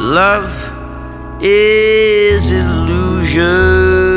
Love is illusion.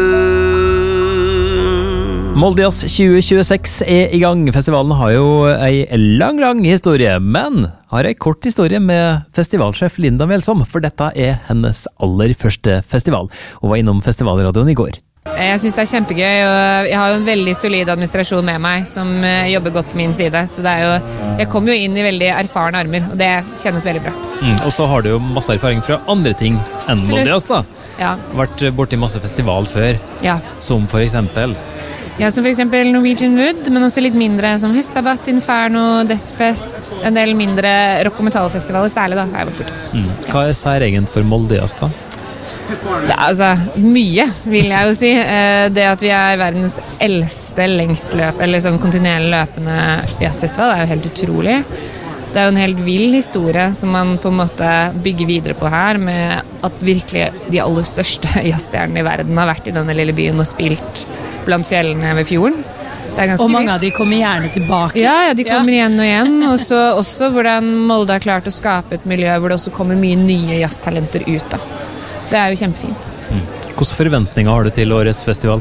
Moldejazz 2026 I gang. Festivalen har jo en lang historie, men har en kort historie med festivalsjef Linda Melsom, for dette hennes aller første festival. Hun var innom festivalradioen I går. Jeg synes det kjempegøy, og jeg har jo en veldig solid administrasjon med meg som jobber godt på min side, så det jo, jeg kommer jo inn I veldig erfarne armer, og det kjennes veldig bra. Og så har du jo masse erfaring fra andre ting enn Moldejazz da. Ja. Vært borti masse festival før, ja. Som for eksempel? Ja, som for eksempel Norwegian Wood, men også litt mindre som Høstabat, Inferno, Deathfest, en del mindre rock- og metallfestivaler særlig da, har jeg vært borte. Hva særegent for Moldejazz da? Det altså mye, vil jeg jo si. Det at vi verdens eldste lengstløp, eller sånn kontinuerlig løpende jazzfestival, jo helt utrolig. Det jo en helt vill historie som man på en måte bygger videre på her, med at virkelig de aller største jazzstjernene I verden har vært I denne lille byen og spilt blant fjellene ved fjorden. Og mange av de kommer gjerne tilbake. Ja, de kommer igjen og igjen. Og så også hvordan Molde har klart å skape et miljø hvor det også kommer mye nye jazztalenter ut da. Det jo kjempefint. Hvilke forventninger har du til årets festival?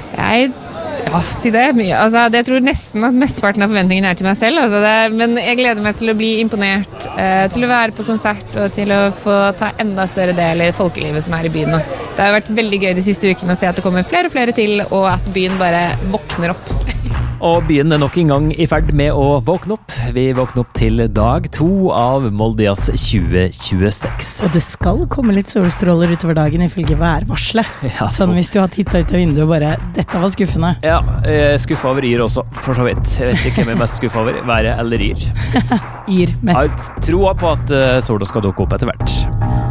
Si det mye. Altså, jeg tror nesten at mesteparten av forventningene til meg selv. Altså men jeg gleder meg til å bli imponert, til å være på konsert og til å få ta enda større del I folkelivet som I byen. Det har vært veldig gøy de siste ukene å se at det kommer flere og flere til, og at byen bare våkner opp. Og byen nok en gang I ferd med å våkne opp. Vi våkner opp til dag 2 av Moldejazz 2026. Og det skal komme litt solstråler utover dagen ifølge værvarslet. Ja, sånn hvis du har tittet ut av vinduet og bare, dette var skuffende. Ja, jeg skuffet over Yr også, for så vidt. Jeg vet ikke hvem jeg mest skuffet over, været eller Yr. Yr mest. Jeg tror på at sola skal dukke opp etter hvert.